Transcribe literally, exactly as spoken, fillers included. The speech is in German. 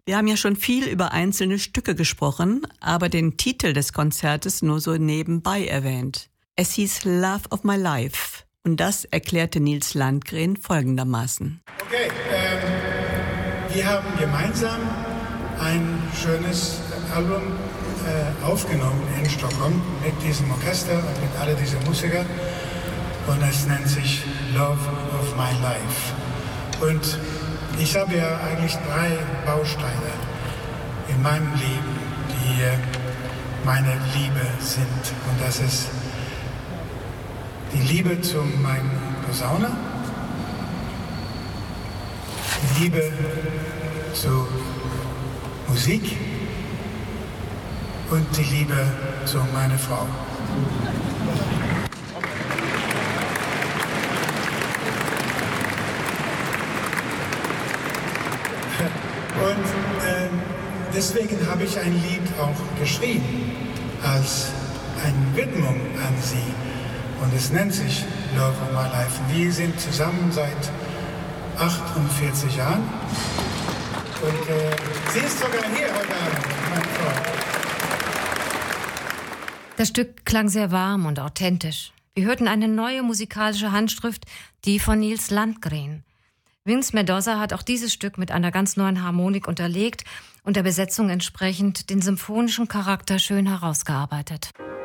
Wir haben ja schon viel über einzelne Stücke gesprochen, aber den Titel des Konzertes nur so nebenbei erwähnt. Es hieß Love of My Life und das erklärte Nils Landgren folgendermaßen. Okay, ähm, wir haben gemeinsam ein schönes Album äh, aufgenommen in Stockholm mit diesem Orchester und mit all diesen Musikern und es nennt sich Love of My Life. Und ich habe ja eigentlich drei Bausteine in meinem Leben, die meine Liebe sind. Und das ist die Liebe zu meinem Posaune, die Liebe zu Musik und die Liebe zu meiner Frau. Und äh, deswegen habe ich ein Lied auch geschrieben als eine Widmung an sie. Und es nennt sich Love of My Life. Wir sind zusammen seit achtundvierzig Jahren. Und äh, sie ist sogar hier heute Abend, meine Frau. Das Stück klang sehr warm und authentisch. Wir hörten eine neue musikalische Handschrift, die von Nils Landgren. Vince Mendoza hat auch dieses Stück mit einer ganz neuen Harmonik unterlegt und der Besetzung entsprechend den symphonischen Charakter schön herausgearbeitet.